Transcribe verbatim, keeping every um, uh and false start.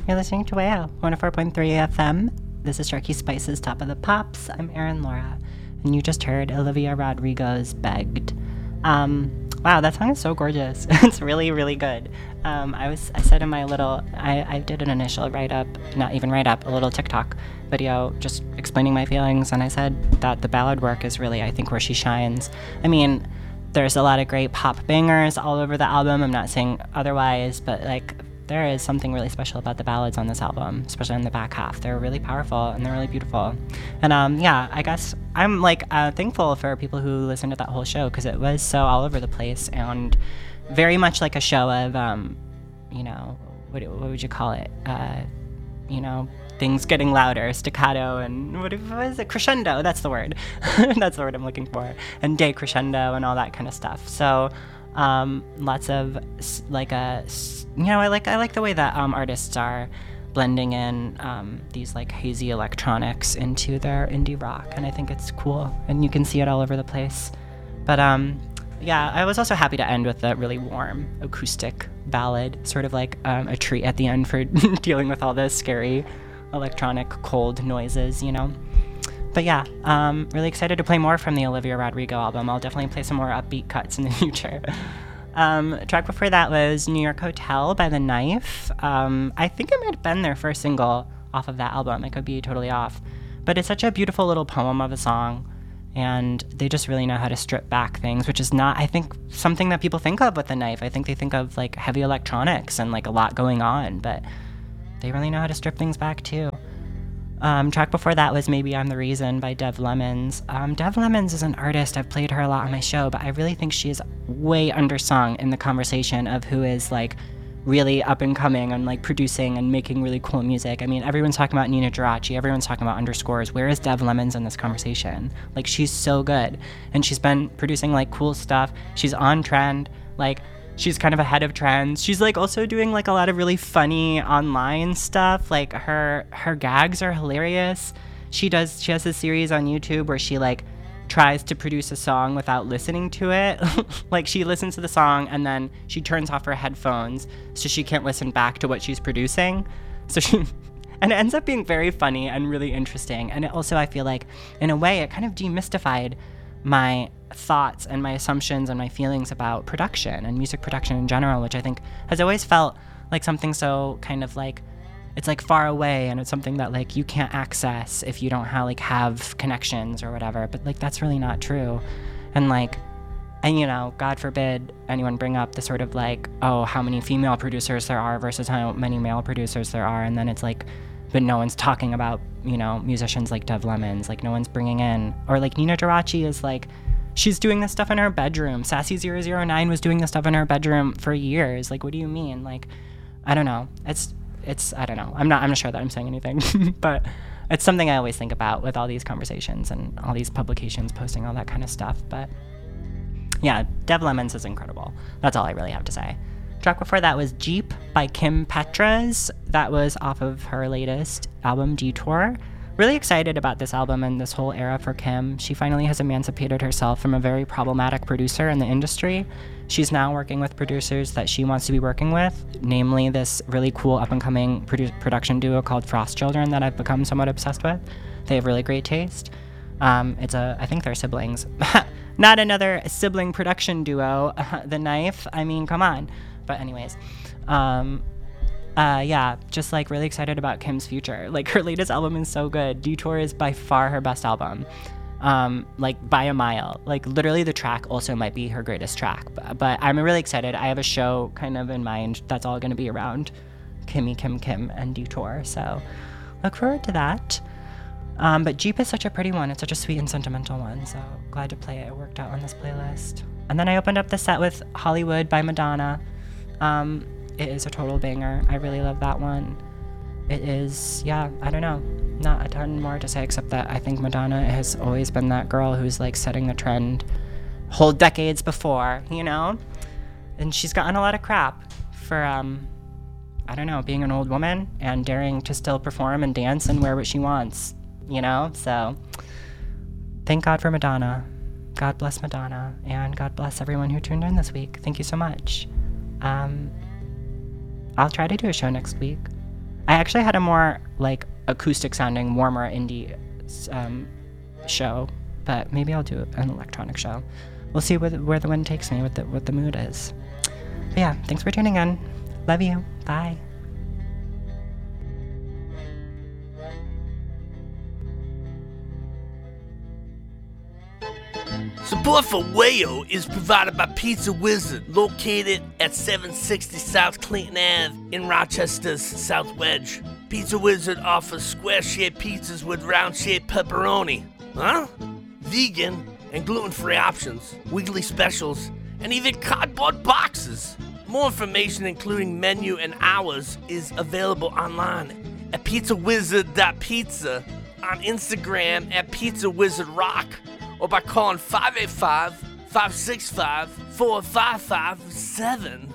You're listening to W A O, one oh four point three F M. This is Sharky Spice's Top of the Pops. I'm Erin Laura, and you just heard Olivia Rodrigo's Begged. Um, wow, that song is so gorgeous. It's really, really good. Um, I was, I said in my little, I, I did an initial write-up, not even write-up, a little TikTok video just explaining my feelings, and I said that the ballad work is really, I think, where she shines. I mean, there's a lot of great pop bangers all over the album. I'm not saying otherwise, but like, there is something really special about the ballads on this album, especially in the back half. They're really powerful and they're really beautiful. And um, yeah, I guess I'm like uh, thankful for people who listened to that whole show because it was so all over the place and very much like a show of, um, you know, what, what would you call it? Uh, you know, things getting louder, staccato, and what, what is it? Crescendo, that's the word. That's the word I'm looking for. And decrescendo and all that kind of stuff. So um, lots of like a, you know, I like I like the way that um, artists are blending in um, these like hazy electronics into their indie rock, and I think it's cool, and you can see it all over the place. But um, yeah, I was also happy to end with a really warm acoustic ballad, sort of like um, a treat at the end for dealing with all the scary electronic cold noises, you know. But yeah, um, really excited to play more from the Olivia Rodrigo album. I'll definitely play some more upbeat cuts in the future. Um, track before that was New York Hotel by The Knife. Um, I think it might have been their first single off of that album. I could be totally off. But it's such a beautiful little poem of a song, and they just really know how to strip back things, which is not, I think, something that people think of with The Knife. I think they think of, like, heavy electronics and, like, a lot going on, but they really know how to strip things back, too. Um, track before that was Maybe I'm the Reason by Dev Lemons. Um, Dev Lemons is an artist. I've played her a lot on my show, but I really think she is way undersung in the conversation of who is, like, really up and coming and, like, producing and making really cool music. I mean, everyone's talking about Nina Geraci. Everyone's talking about Underscores. Where is Dev Lemons in this conversation? Like, she's so good. And she's been producing, like, cool stuff. She's on trend. Like, she's kind of ahead of trends. She's like also doing like a lot of really funny online stuff. Like her her gags are hilarious. She does she has a series on YouTube where she like tries to produce a song without listening to it. Like she listens to the song and then she turns off her headphones so she can't listen back to what she's producing. So she and it ends up being very funny and really interesting. And it also, I feel like in a way it kind of demystified my thoughts and my assumptions and my feelings about production and music production in general, which I think has always felt like something so kind of like it's like far away and it's something that like you can't access if you don't have like have connections or whatever. But like that's really not true. And like, and you know, God forbid anyone bring up the sort of like, oh, how many female producers there are versus how many male producers there are, and then it's like, but no one's talking about, you know, musicians like Dev Lemons, like no one's bringing in, or like Nina Geraci is like, she's doing this stuff in her bedroom. Sassy zero zero nine was doing this stuff in her bedroom for years. Like, what do you mean? Like, I don't know. It's, it's, I don't know. I'm not, I'm not sure that I'm saying anything, but it's something I always think about with all these conversations and all these publications posting all that kind of stuff. But yeah, Dev Lemons is incredible. That's all I really have to say. Track before that was Jeep by Kim Petras. That was off of her latest album, Detour. Really excited about this album and this whole era for Kim. She finally has emancipated herself from a very problematic producer in the industry. She's now working with producers that she wants to be working with, namely this really cool up-and-coming produ- production duo called Frost Children that I've become somewhat obsessed with. They have really great taste. Um, it's a, I think they're siblings. Not another sibling production duo, The Knife. I mean, come on. But anyways, um, uh, yeah, just like really excited about Kim's future. Like her latest album is so good. Detour is by far her best album, um, like by a mile. Like literally the track also might be her greatest track. But, but I'm really excited. I have a show kind of in mind that's all going to be around Kimmy, Kim, Kim, and Detour. So look forward to that. Um, but Jeep is such a pretty one. It's such a sweet and sentimental one. So glad to play it. It worked out on this playlist. And then I opened up the set with Hollywood by Madonna. Um, it is a total banger. I really love that one. It is, yeah, I don't know. Not a ton more to say except that I think Madonna has always been that girl who's like setting the trend whole decades before, you know? And she's gotten a lot of crap for, um, I don't know, being an old woman and daring to still perform and dance and wear what she wants, you know? So thank God for Madonna. God bless Madonna. And God bless everyone who tuned in this week. Thank you so much. Um, I'll try to do a show next week. I actually had a more like acoustic sounding, warmer indie um, show, but maybe I'll do an electronic show. We'll see where the, where the wind takes me, what the, what the mood is. But yeah, thanks for tuning in. Love you. Bye. Support for Wayo is provided by Pizza Wizard, located at seven sixty South Clinton Avenue in Rochester's South Wedge. Pizza Wizard offers square-shaped pizzas with round-shaped pepperoni. Huh? Vegan and gluten-free options, weekly specials, and even cardboard boxes. More information, including menu and hours, is available online at pizza wizard dot pizza, on Instagram at Pizza Wizard Rock, or by calling five eight five, five six five, four five five seven.